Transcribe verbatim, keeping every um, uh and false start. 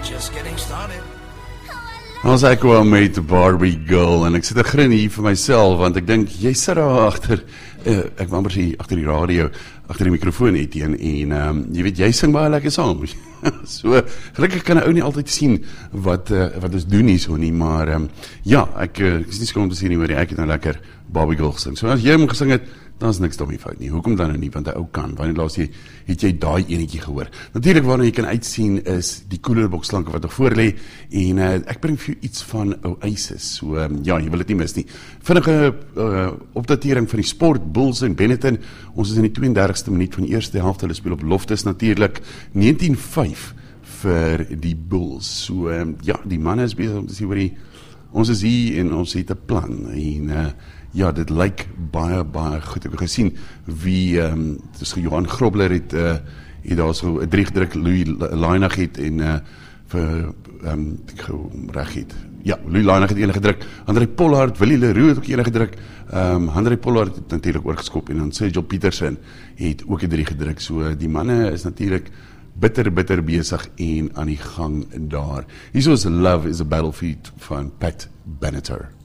just getting started. Ons ek kwam met Barbie Girl en ek sit 'n grin hier vir myself want ek dink jy sit daar agter uh, ek wou maar sê agter die radio, agter die mikrofoon Etienne en um, jy weet jy sing baie lekker saam. So gelukkig kan 'n ou nie altyd sien wat uh, wat ons doen hier so nie, maar um, ja, ek uh, is nie skoon om te sê nie hoor, ek het nou lekker Barbie Girl gesing. So as jy hom gesing het, dan is niks daarmee fout nie. Hoekom dan nou nie? Want 'n ou kan. Wanneer laas jy het jy daai enetjie gehoor? Natuurlik waarna jy kan uitsien is die koelerboksklanke wat nog voor lê en uh, ek bring vir jou iets van Oasis. So um, ja, jy wil dit nie mis nie. Vinnige uh, opdatering van die sport, Bulls en Benetton. Ons is in die twee en dertigste minuut van die eerste helfte. Hulle speel op Loftus natuurlik negentien vyf vir die Bulls. So um, ja, die manne is besig om te sê oor die ons is hier en ons het 'n plan en uh, ja, dit lyk baie, baie goed. Ek het gesien wie, um, dis Johan Grobler het, uh, het daar so 'n drie gedruk, Louis Lainach het en uh, vir, um, ek gou reg het, ja, Louis Lainach het ene gedruk, André Pollard, Willie Leroux het ook ene gedruk, um, André Pollard het natuurlijk oorgeskop en dan Sergio Peterson het ook 'n drie gedruk, so die manne is natuurlijk bitter, bitter besig en aan die gang daar. Hier is Love is a Battlefield van Pat Benatar.